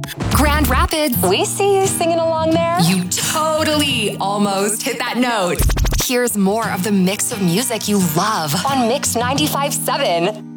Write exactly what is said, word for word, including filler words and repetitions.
Grand Rapids. We see you singing along there. You totally almost hit that note. Here's more of the mix of music you love on Mix ninety-five point seven.